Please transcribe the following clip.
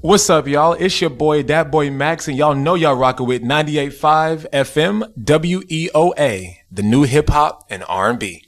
What's up, y'all? It's your boy, Dat Boy Max, and y'all know y'all rocking with 98.5 FM WEOA, the new hip hop and R&B.